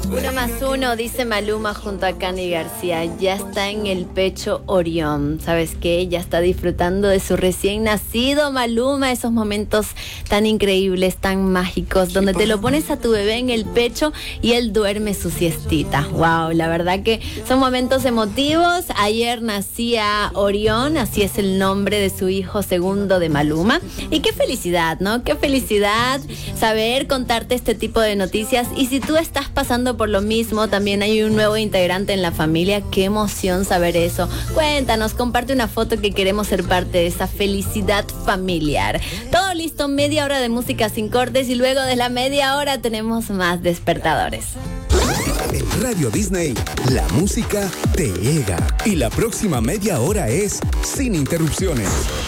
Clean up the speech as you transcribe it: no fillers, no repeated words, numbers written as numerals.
Uno más uno, dice Maluma junto a Cani García. Ya está en el pecho Orión. ¿Sabes qué? Ya está disfrutando de su recién nacido Maluma. Esos momentos tan increíbles, tan mágicos, donde te lo pones a tu bebé en el pecho y él duerme su siestita. Wow, la verdad que son momentos emotivos. Ayer nacía Orión, así es el nombre de su hijo segundo de Maluma. Y qué felicidad, ¿no? Qué felicidad saber contarte este tipo de noticias. Y si tú estás pasando por lo mismo, también hay un nuevo integrante en la familia. Qué emoción saber eso. Cuéntanos, comparte una foto, que queremos ser parte de esa felicidad familiar. Todo listo, media hora de música sin cortes y luego de la media hora tenemos más despertadores. En Radio Disney, la música te llega y la próxima media hora es sin interrupciones.